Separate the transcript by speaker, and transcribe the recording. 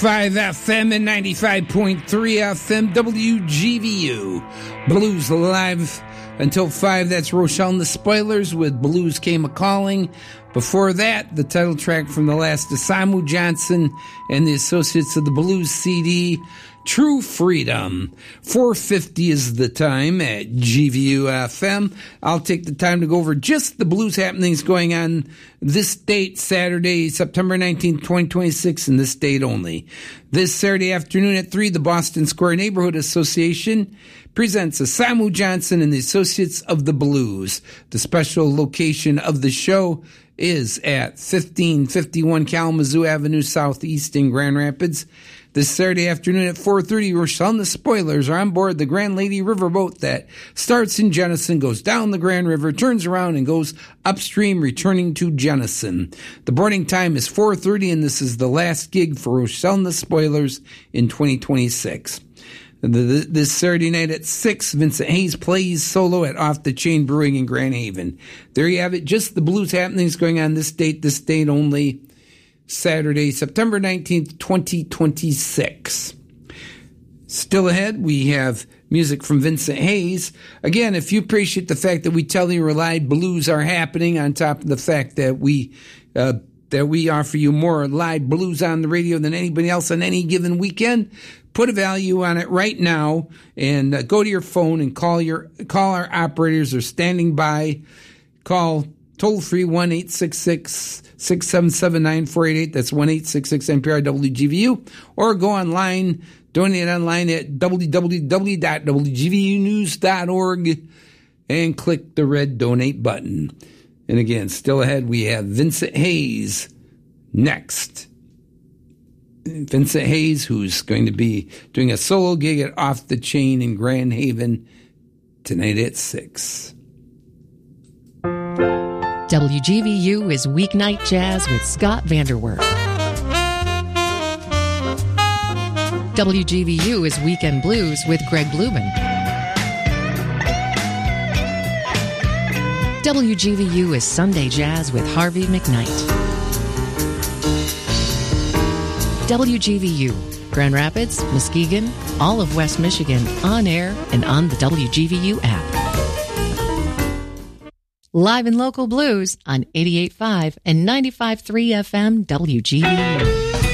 Speaker 1: FM and 95.3 FM WGVU. Blues Live until 5. That's Rochelle and the Spoilers with Blues Came A-Calling. Before that, the title track from the last Samu Johnson and the Associates of the Blues CD, True Freedom. 4:50 is the time at GVU FM. I'll take the time to go over just the blues happenings going on this date, Saturday, September 19th, 2026, and this date only. This Saturday afternoon at 3, the Boston Square Neighborhood Association presents Samu Johnson and the Associates of the Blues. The special location of the show is at 1551 Kalamazoo Avenue Southeast in Grand Rapids. This Saturday afternoon at 4:30, Rochelle and the Spoilers are on board the Grand Lady Riverboat that starts in Jenison, goes down the Grand River, turns around, and goes upstream, returning to Jenison. The boarding time is 4:30, and this is the last gig for Rochelle and the Spoilers in 2026. This Saturday night at 6, Vincent Hayes plays solo at Off the Chain Brewing in Grand Haven. There you have it, just the blues happenings going on this date only. Saturday, September 19th, 2026. Still ahead, we have music from Vincent Hayes. Again, if you appreciate the fact that we tell you live blues are happening, on top of the fact that we offer you more live blues on the radio than anybody else on any given weekend, put a value on it right now and go to your phone and call our operators. They're standing by. Call toll-free 1-866-677-9488. That's 1-866-NPR-WGVU. Or go online, donate online at www.wgvunews.org and click the red donate button. And again, still ahead, we have Vincent Hayes next. Vincent Hayes, who's going to be doing a solo gig at Off the Chain in Grand Haven tonight at 6.
Speaker 2: WGVU is Weeknight Jazz with Scott Vanderwerf. WGVU is Weekend Blues with Greg Blumen. WGVU is Sunday Jazz with Harvey McKnight. WGVU, Grand Rapids, Muskegon, all of West Michigan, on air and on the WGVU app. Live and local blues on 88.5 and 95.3 FM WGVU.